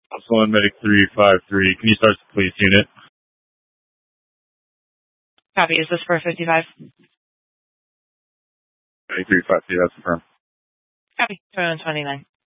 Also on Medic 353. Can you start the police unit? Copy. Is this for 55? Medic 353, that's confirmed. Copy. 2129.